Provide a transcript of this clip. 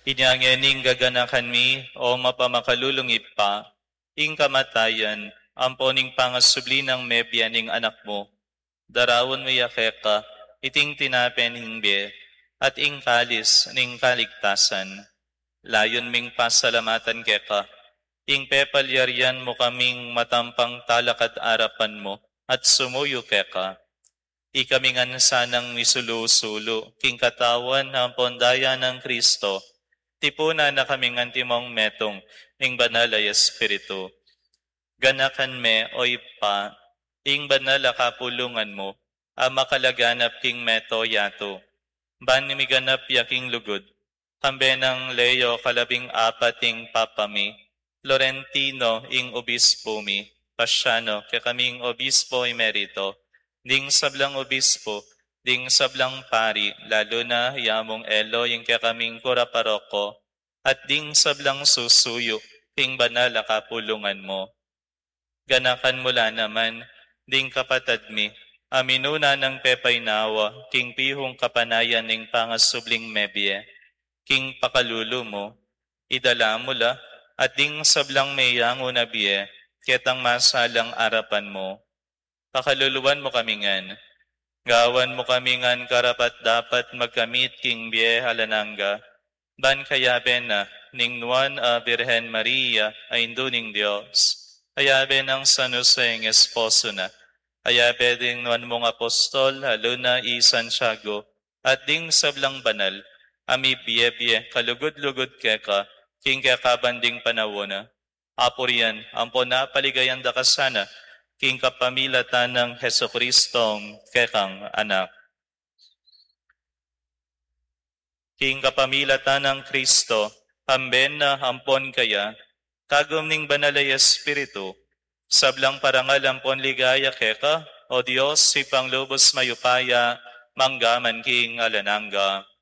Inyangening gaganakan mi o mapamakalulungip pa, ing kamatayan, amponing pangasubli ng mebyaning anak mo. Darawon mo yakeka, iting tinapen hingbe, at ing kalis ning kaligtasan. Layon ming pasalamatan keka, ing pepalyaryan mo kaming matampang talakad arapan mo, at sumuyo keka. Ikamingan sanang misulusulo, king katawan ng pondaya ng Kristo, tipuna na kaming antimong metong, ing banal ay Espiritu. Ganakan me oy pa, ing banal kapulungan mo, makalaganap king meto yato. Banimiganap yaking lugod, kambe ng Leo kalabing apating papami, Florentino ing obispo mi, Pasyano kaming obispo emerito, ding sablang obispo, ding sablang pari, lalo na yamong elo yung kaming kura paroko, at ding sablang susuyo, king banal kapulungan mo. Ganakan mula naman, ding kapatad mi, aminuna ng pepay nawa, king pihong kapanayan ning pangasubling mebye, king pakalulo mo, idala mula, at ding sablang mayango na biye, ketang masalang arapan mo. Pakaluluwan mo kamingan, gawan mo kamingan karapat dapat magkamit king biye halananga, ban kayabe na, ning nuan a Birhen Maria ay induning Diyos, ayabe ng San Jose ng esposo na, ayabe ding nuan mong apostol, halo na i Santiago, at ding sablang banal, ami biye-biye kalugod-lugod keka, king kakabanding panawona. Apurian, ampon na paligayan da kasana, king kapamilatan ng Heso Kristong kekang anak. King kapamilatan ng Kristo, hamben na hampon kaya, kagum ning banalay Espiritu, sablang parangal ampon ligaya keka, o Diyos si panglubos mayupaya, manggaman king alananga.